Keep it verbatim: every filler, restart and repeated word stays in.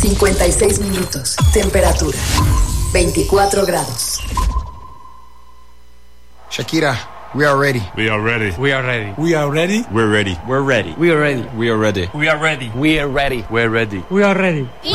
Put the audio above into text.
cincuenta y seis minutos. Temperatura veinticuatro grados. Shakira, we are ready. We are ready. We are ready. We are ready. We're ready. We're ready. We are ready. We are ready. We are ready. We are ready. We're ready. We are ready. We